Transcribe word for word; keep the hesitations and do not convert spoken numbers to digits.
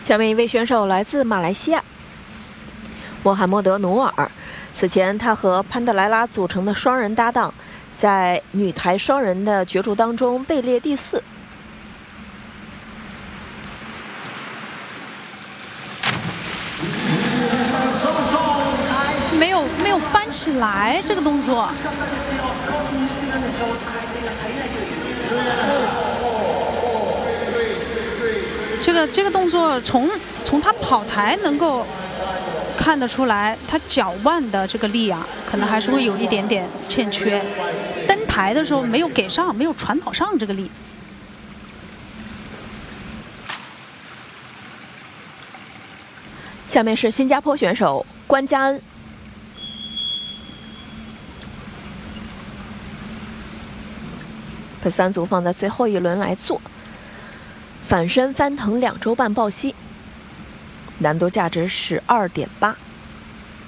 下面一位选手来自马来西亚，穆罕默德·努尔。此前，他和潘德莱拉组成的双人搭档，在女台双人的角逐当中位列第四。 没有没有翻起来这个动作，这个这个动作从从他跑台能够看得出来，他脚腕的这个力啊，可能还是会有一点点欠缺。登台的时候没有给上，没有传导上这个力。 下面是新加坡选手关嘉恩。把三组放在最后一轮来做，反身翻腾两周半抱膝，难度价值是二点八。